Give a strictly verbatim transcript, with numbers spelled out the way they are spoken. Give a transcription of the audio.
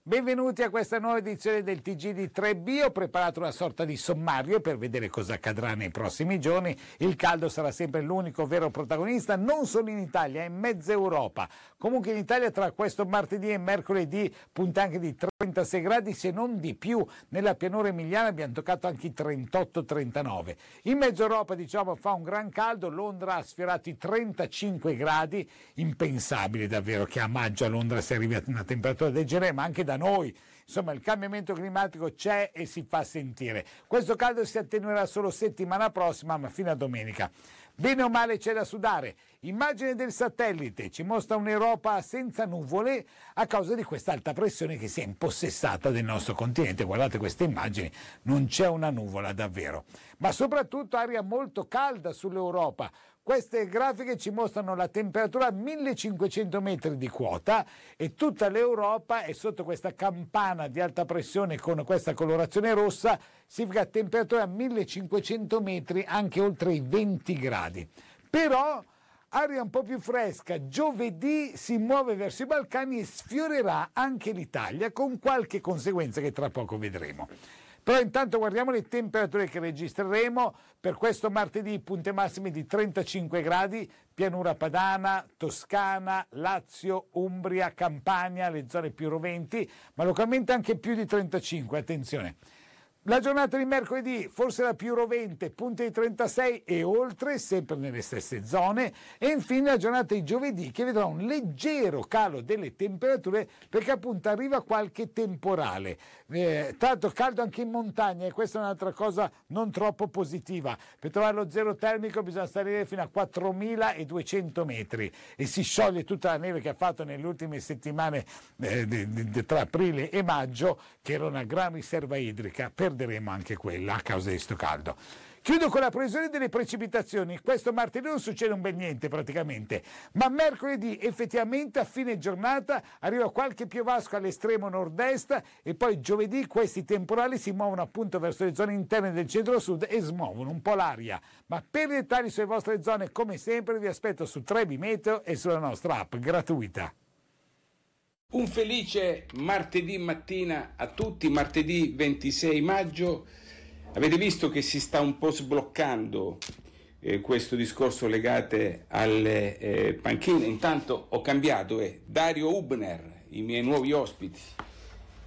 Benvenuti a questa nuova edizione del T G di tre B. Ho preparato una sorta di sommario per vedere cosa accadrà nei prossimi giorni. Il caldo sarà sempre l'unico vero protagonista, non solo in Italia, in mezza Europa. Comunque in Italia tra questo martedì e mercoledì punta anche di trentasei gradi, se non di più. Nella pianura emiliana abbiamo toccato anche i trentotto trentanove. In mezza Europa, diciamo, fa un gran caldo. Londra ha sfiorato i trentacinque gradi. Impensabile davvero che a maggio a Londra si arrivi a una temperatura del genere, ma anche da noi. Insomma, il cambiamento climatico c'è e si fa sentire. Questo caldo si attenuerà solo settimana prossima, ma fino a domenica. Bene o male c'è da sudare. Immagine del satellite ci mostra un'Europa senza nuvole a causa di questa alta pressione che si è impossessata del nostro continente. Guardate queste immagini, non c'è una nuvola davvero. Ma soprattutto aria molto calda sull'Europa. Queste grafiche ci mostrano la temperatura a millecinquecento metri di quota e tutta l'Europa è sotto questa campana di alta pressione con questa colorazione rossa, significa temperatura a millecinquecento metri anche oltre i venti gradi. Però aria un po' più fresca, giovedì si muove verso i Balcani e sfiorerà anche l'Italia con qualche conseguenza che tra poco vedremo. Però intanto guardiamo le temperature che registreremo per questo martedì: punte massime di trentacinque gradi, pianura padana, Toscana, Lazio, Umbria, Campania, le zone più roventi, ma localmente anche più di trentacinque, attenzione. La giornata di mercoledì forse la più rovente, punte di trentasei e oltre, sempre nelle stesse zone, e infine la giornata di giovedì che vedrà un leggero calo delle temperature perché appunto arriva qualche temporale. Eh, tanto caldo anche in montagna, e questa è un'altra cosa non troppo positiva. Per trovare lo zero termico bisogna salire fino a quattromiladuecento metri e si scioglie tutta la neve che ha fatto nelle ultime settimane eh, di, di, tra aprile e maggio, che era una gran riserva idrica. Perderemo anche quella a causa di sto caldo. Chiudo con la previsione delle precipitazioni. Questo martedì non succede un bel niente praticamente, ma mercoledì effettivamente a fine giornata arriva qualche piovasco all'estremo nord-est e poi giovedì questi temporali si muovono appunto verso le zone interne del centro-sud e smuovono un po' l'aria. Ma per i dettagli sulle vostre zone, come sempre, vi aspetto su tre B Meteo e sulla nostra app gratuita. Un felice martedì mattina a tutti, martedì ventisei maggio. Avete visto che si sta un po' sbloccando eh, questo discorso legato alle eh, panchine. Intanto ho cambiato, eh, Dario Hubner, i miei nuovi ospiti.